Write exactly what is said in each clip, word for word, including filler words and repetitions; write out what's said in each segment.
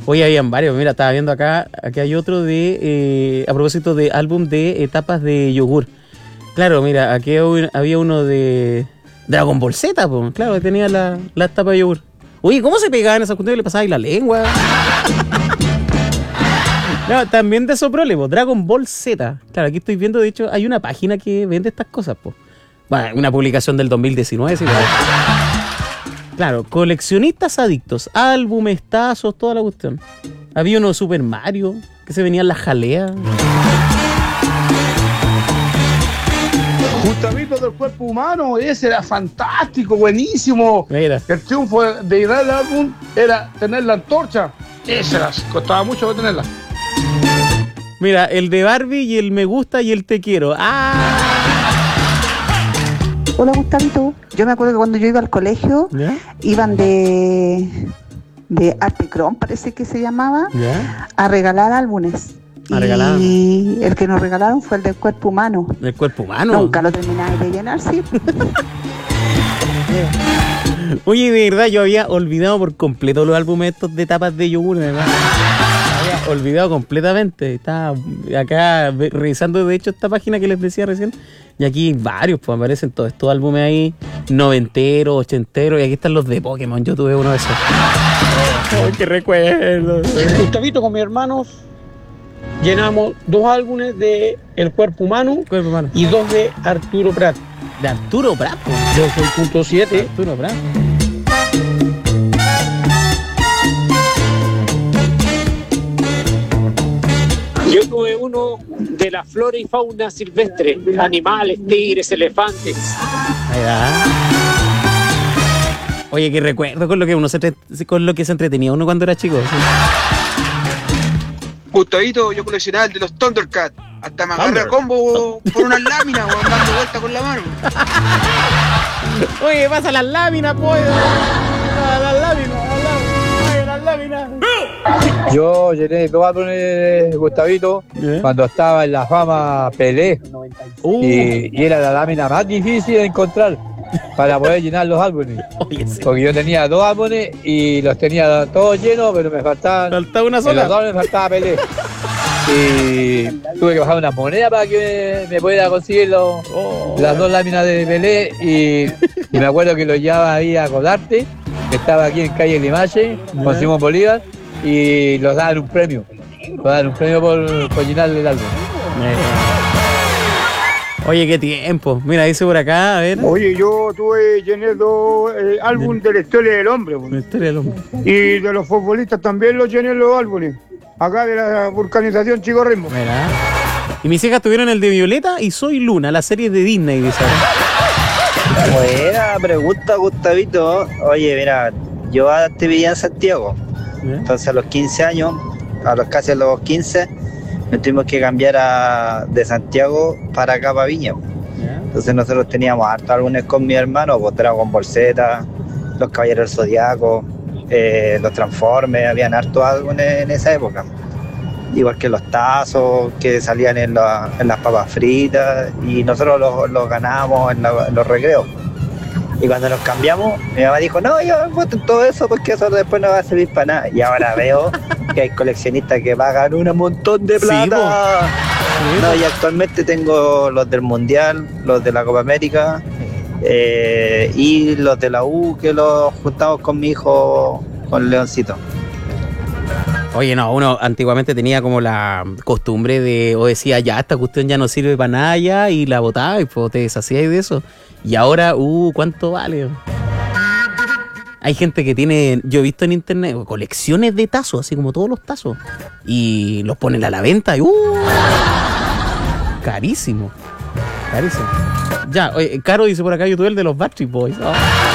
Hoy habían varios, mira, estaba viendo acá, aquí hay otro de, eh, a propósito de álbum de etapas de yogur. Claro, mira, aquí había uno de Dragon Ball Z, pues, claro, que tenía la, la tapa de yogur. Oye, ¿cómo se pegaban esas cuestiones? ¿Le pasaba ahí la lengua? No, también de esos problemas, Dragon Ball Z. Claro, aquí estoy viendo, de hecho, hay una página que vende estas cosas, pues. Bueno, una publicación del dos mil diecinueve, sí. Claro, coleccionistas adictos, álbumes, tazos, toda la cuestión. Había uno de Super Mario, que se venían las jaleas. Gustavito del cuerpo humano, ese era fantástico, buenísimo. Mira. El triunfo de idear el álbum era tener la antorcha. Esa era, costaba mucho tenerla. Mira, el de Barbie y el me gusta y el te quiero. ¡Ah! Hola, Gustavito. Yo me acuerdo que cuando yo iba al colegio, ¿Ya? iban de de Artecron, parece que se llamaba, ¿Ya? a regalar álbumes. A regalar. Y el que nos regalaron fue el del cuerpo humano. ¿El cuerpo humano? Nunca lo termináis de llenar, sí. Oye, de verdad, yo había olvidado por completo los álbumes estos de tapas de yogur, ¿verdad? Había olvidado completamente. Estaba acá revisando, de hecho, esta página que les decía recién. Y aquí hay varios, pues aparecen todos estos álbumes ahí, noventeros, ochenteros. Y aquí están los de Pokémon. Yo tuve uno de esos. ¡Oh, qué recuerdo! Gustavito, con mis hermanos llenamos dos álbumes de El Cuerpo Humano, Cuerpo humano. y dos de Arturo Prat. De Arturo Prat, pues. Yo soy punto siete. Arturo Prat. Yo tuve uno de la flora y fauna silvestre, animales, tigres, elefantes. Ahí va. Oye, qué recuerdo con lo que uno se entre- con lo que se entretenía uno cuando era chico. ¿Sí? Gustavito, yo coleccionaba el de los Thundercats. Hasta me agarré a Thunder. combo por unas láminas, weón, dando vuelta con la mano. Oye, pasa las láminas, pues. Las láminas, las láminas, las láminas. Yo llené dos álbumes, Gustavito, ¿Eh? cuando estaba en la fama Pelé, Uh, y, y era la lámina más difícil de encontrar para poder llenar los álbumes. Oye, sí. Porque yo tenía dos álbumes y los tenía todos llenos, pero me faltaban, Faltaba una en los sola. dos me faltaba Pelé. Y tuve que bajar una moneda para que me, me pudiera conseguir los, Oh. las dos láminas de Pelé, y, y me acuerdo que lo llevaba ahí a Colarte, que estaba aquí en calle Limache, con Simón Bolívar, y los daban un premio. Nos daban un premio por, por llenarle el álbum. Eh. Oye, qué tiempo. Mira, dice por acá, a ver. Oye, yo tuve, llené dos eh, álbumes de la historia del hombre, La weón. historia del hombre. Y de los futbolistas también los llené los álbumes. Acá de la vulcanización Chico Ritmo. Mira. Y mis hijas tuvieron el de Violeta y Soy Luna, la serie de Disney, dice. Buena pregunta, Gustavito. Oye, mira, yo antes vivía en Santiago. ¿Eh? Entonces a los quince años, a los casi a los quince, nos tuvimos que cambiar a, de Santiago para acá, para Viña. ¿Ya? Entonces nosotros teníamos hartos álbumes con mi hermano, pues Dragon Ball Z, Los Caballeros del Zodiaco, eh, Los Transformers, habían hartos álbumes en esa época. Igual que los tazos que salían en, la- en las papas fritas, y nosotros los, los ganábamos en, la- en los recreos. Y cuando nos cambiamos, mi mamá dijo, no, yo voten todo eso porque eso después no va a servir para nada. Y ahora veo que hay coleccionistas que pagan un montón de Sí, plata. Sí, No, y actualmente tengo los del Mundial, los de la Copa América, eh, y los de la U, que los juntamos con mi hijo, con Leoncito. Oye, no, uno antiguamente tenía como la costumbre de, o decía, ya, esta cuestión ya no sirve para nada ya, y la botaba y pues te deshacías de eso. Y ahora, uh, ¿cuánto vale? Hay gente que tiene, yo he visto en internet, colecciones de tazos, así como todos los tazos, y los ponen a la venta y, uh, carísimo, carísimo. Ya, oye, Caro dice por acá, yo tuve el de los Backstreet Boys. Oh.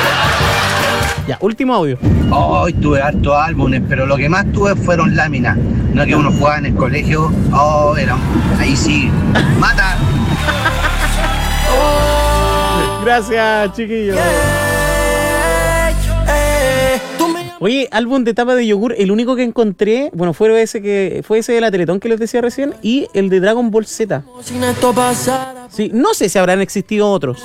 Ya, último audio. Hoy tuve hartos álbumes, pero lo que más tuve fueron láminas. No que uno jugaba en el colegio. Oh, era, ahí sí. ¡Mata! Gracias, chiquillos. Oye, álbum de tapa de yogur, el único que encontré, bueno, fue ese que fue ese de la Teletón que les decía recién, y el de Dragon Ball Z. Sí, no sé si habrán existido otros.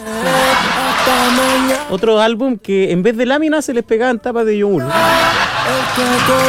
Otro álbum que en vez de láminas se les pegaban tapas de yogur.